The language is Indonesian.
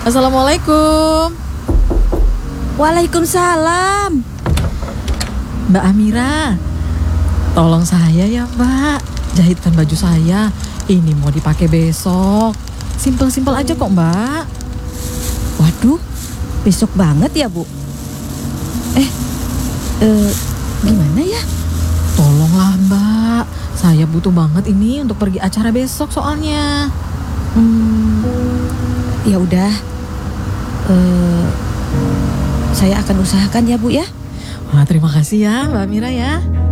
Assalamualaikum. Waalaikumsalam. Mbak Amira, tolong saya ya Mbak, jahitkan baju saya. Ini mau dipakai besok. Simpel-simpel aja kok Mbak. Waduh, besok banget ya Bu. Gimana ya? Tolonglah Mbak, saya butuh banget ini untuk pergi acara besok soalnya. Ya udah, saya akan usahakan ya Bu ya. Wah, terima kasih ya Mbak Amira ya.